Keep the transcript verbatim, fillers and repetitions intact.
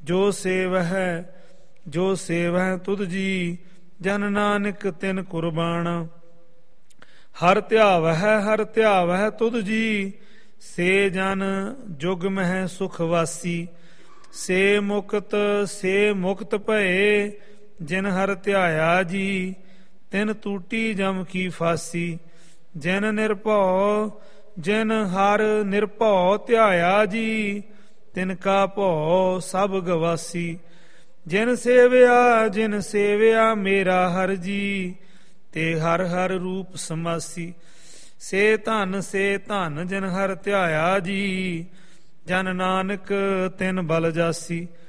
ਜੋ ਸੇਵਹਿ ਜੋ ਸੇਵਹਿ ਤੁਧ ਜੀ, ਜਨ ਨਾਨਕ ਤਿਨ ਕੁਰਬਾਨ। ਹਰ ਧਿਆਵਹਿ ਹਰ ਧਿਆਵਹਿ ਤੁਧ ਜੀ, ਸੇ ਜਨ ਜੁਗ ਮਹਿ ਸੁਖ ਵਾਸੀ। ਸੇ ਮੁਕਤ ਸੇ ਮੁਕਤ ਭਏ, ਜਿਨ ਹਰ ਧਿਆਇਆ ਜੀ, ਤਿਨ ਟੂਟੀ ਜਮ ਕੀ ਫਾਸੀ। ਜਿਨ ਨਿਰਭਉ ਜਿਨ ਹਰ ਨਿਰਭਉ ਧਿਆਇਆ ਜੀ, ਤਿਨ ਕਾ ਭਉ ਸਭ ਗਵਾਸੀ। ਜਿਨ ਸੇਵਿਆ ਜਿਨ ਸੇਵਿਆ ਮੇਰਾ ਹਰ ਜੀ, ਤੇ ਹਰ ਹਰ ਰੂਪ ਸਮਾਸੀ। ਸੇ ਧਨ ਸੇ ਧਨ ਜਿਨ ਹਰ ਧਿਆਇਆ ਜੀ, ਜਨ ਨਾਨਕ ਤਿਨ ਬਲ ਜਾਸੀ।